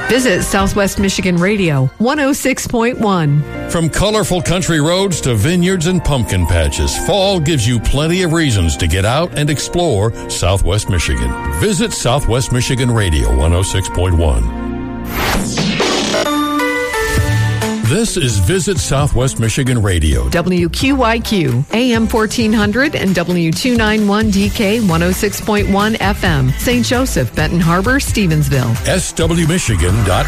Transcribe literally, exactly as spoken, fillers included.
Visit Southwest Michigan Radio one oh six point one. From colorful country roads to vineyards and pumpkin patches, fall gives you plenty of reasons to get out and explore Southwest Michigan. Visit Southwest Michigan Radio one oh six point one. This is Visit Southwest Michigan Radio. W Q Y Q, A M fourteen hundred and W two ninety-one D K one oh six point one F M. Saint Joseph, Benton Harbor, Stevensville. S W Michigan dot